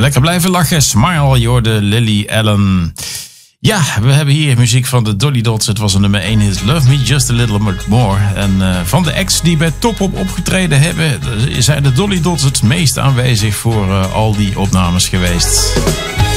Lekker blijven lachen. Smile, Jorde, Lily Allen. Ja, we hebben hier muziek van de Dolly Dots. Het was een nummer 1 hit. Love Me Just a Little Bit More. En van de acts die bij Top Op opgetreden hebben, zijn de Dolly Dots het meest aanwezig voor al die opnames geweest.